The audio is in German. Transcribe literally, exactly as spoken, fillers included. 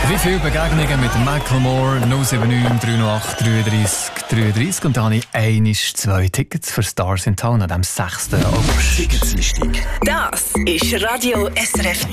Wie viele Begegnungen mit Michael Moore? null sieben neun drei null acht drei drei drei drei. Und dann habe ich einisch zwei Tickets für Stars in Town an dem sechsten August. Ticketslistung. Das ist Radio S R F